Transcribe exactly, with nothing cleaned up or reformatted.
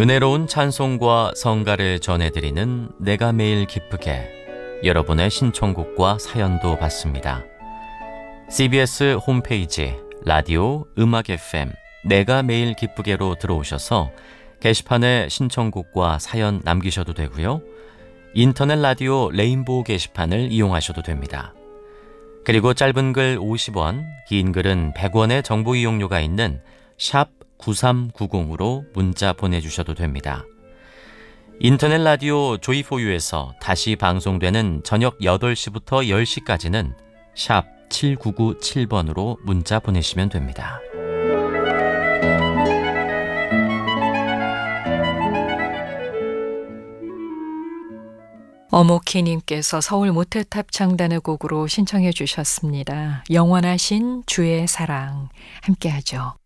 은혜로운 찬송과 성가를 전해드리는 내가 매일 기쁘게, 여러분의 신청곡과 사연도 받습니다. 씨비에스 홈페이지 라디오 음악 에프엠 내가 매일 기쁘게로 들어오셔서 게시판에 신청곡과 사연 남기셔도 되고요. 인터넷 라디오 레인보우 게시판을 이용하셔도 됩니다. 그리고 짧은 글 오십 원, 긴 글은 백 원의 정보 이용료가 있는 샵 구삼구공으로 문자 보내주셔도 됩니다. 인터넷 라디오 조이포유에서 다시 방송되는 저녁 여덟 시부터 열 시까지는 샵 칠구구칠 번으로 문자 보내시면 됩니다. 어모키님께서 서울 모태탑 창단의 곡으로 신청해 주셨습니다. 영원하신 주의 사랑 함께하죠.